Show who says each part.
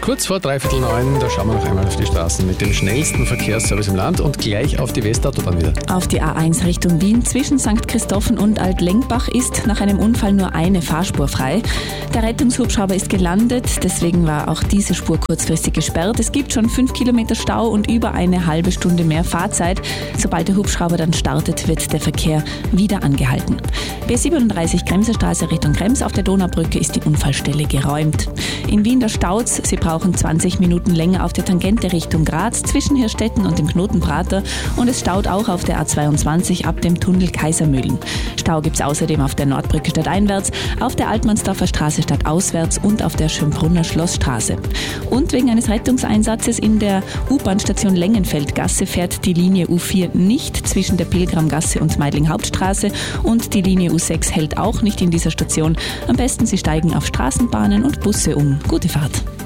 Speaker 1: Kurz vor 8:45, da schauen wir noch einmal auf die Straßen mit dem schnellsten Verkehrsservice im Land und gleich auf die Westautobahn wieder.
Speaker 2: Auf die A1 Richtung Wien zwischen St. Christophen und Altlengbach ist nach einem Unfall nur eine Fahrspur frei. Der Rettungshubschrauber ist gelandet, deswegen war auch diese Spur kurzfristig gesperrt. Es gibt schon 5 Kilometer Stau und über eine halbe Stunde mehr Fahrzeit. Sobald der Hubschrauber dann startet, wird der Verkehr wieder angehalten. B37 Kremserstraße Richtung Krems, auf der Donaubrücke ist die Unfallstelle geräumt. In Wien der Stauz, Sie brauchen 20 Minuten länger auf der Tangente Richtung Graz zwischen Hirstetten und dem Knoten Prater und es staut auch auf der A22 ab dem Tunnel Kaisermühlen. Stau gibt es außerdem auf der Nordbrücke stadteinwärts, auf der Altmannsdorfer Straße stadtauswärts und auf der Schönbrunner Schlossstraße. Und wegen eines Rettungseinsatzes in der U-Bahn-Station Lengenfeldgasse fährt die Linie U4 nicht zwischen der Pilgramgasse und Meidling Hauptstraße und die Linie U6 hält auch nicht in dieser Station. Am besten Sie steigen auf Straßenbahnen und Busse um. Gute Fahrt.